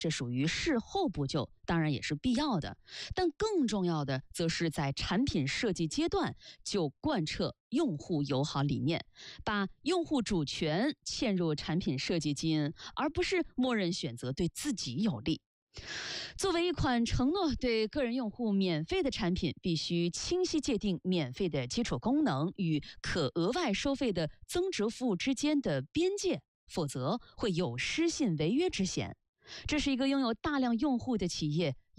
这属于事后补救，当然也是必要的。但更重要的，则是在产品设计阶段就贯彻用户友好理念，把用户主权嵌入产品设计基因，而不是默认选择对自己有利。作为一款承诺对个人用户免费的产品，必须清晰界定免费的基础功能与可额外收费的增值服务之间的边界，否则会有失信违约之嫌。这是一个拥有大量用户的企业